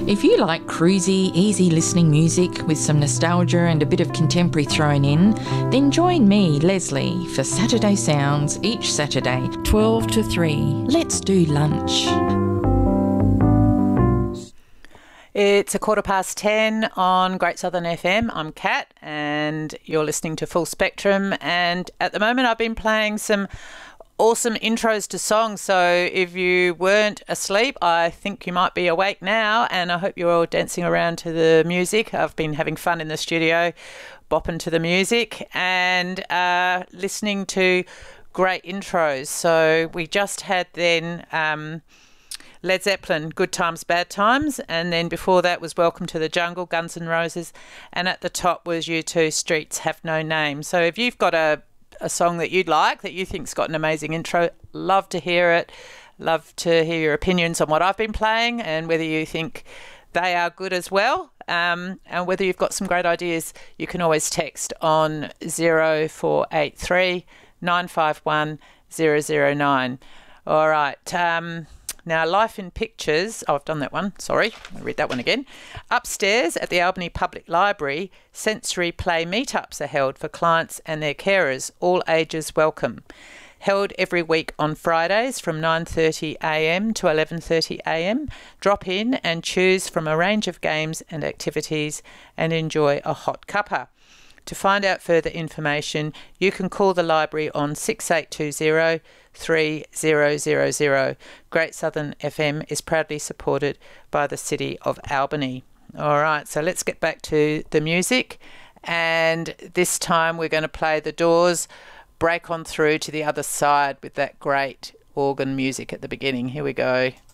If you like cruisy, easy listening music with some nostalgia and a bit of contemporary thrown in, then join me, Leslie, for Saturday Sounds each Saturday, 12 to 3. Let's do lunch. It's 10:15 on Great Southern FM. I'm Kat and you're listening to Full Spectrum, and at the moment I've been playing some awesome intros to songs, so if you weren't asleep, I think you might be awake now, and I hope you're all dancing around to the music. I've been having fun in the studio, bopping to the music and listening to great intros. So we just had then Led Zeppelin, Good Times, Bad Times, and then before that was Welcome to the Jungle, Guns N' Roses, and at the top was U2, Streets Have No Name. So if you've got a song that you'd like, that you think's got an amazing intro, love to hear it. Love to hear your opinions on what I've been playing and whether you think they are good as well. And whether you've got some great ideas, you can always text on 0483 951 009. All right. Now, Life in Pictures, I've done that one, sorry, I'll read that one again. Upstairs at the Albany Public Library, sensory play meetups are held for clients and their carers, all ages welcome. Held every week on Fridays from 9:30am to 11:30am. Drop in and choose from a range of games and activities and enjoy a hot cuppa. To find out further information, you can call the library on 6820 3000. Great Southern FM is proudly supported by the City of Albany. All right, so let's get back to the music. And this time we're going to play The Doors, Break On Through to the Other Side, with that great organ music at the beginning. Here we go.